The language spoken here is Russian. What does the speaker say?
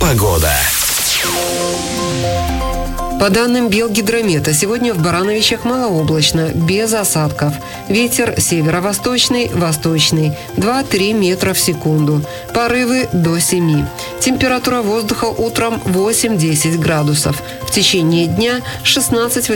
Погода. По данным Белгидромета, сегодня в Барановичах малооблачно, без осадков. Ветер северо-восточный, восточный, 2-3 метра в секунду. Порывы до 7. Температура воздуха утром 8-10 градусов. В течение дня 16-18